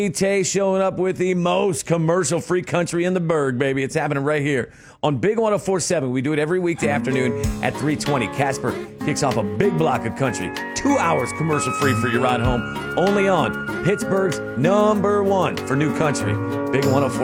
Tay showing up with the most commercial-free country in the burg, baby. It's happening right here on Big 104.7. We do it every weekday afternoon at 3:20. Casper kicks off a big block of country. 2 hours commercial-free for your ride home. Only on Pittsburgh's #1 for new country. Big 104.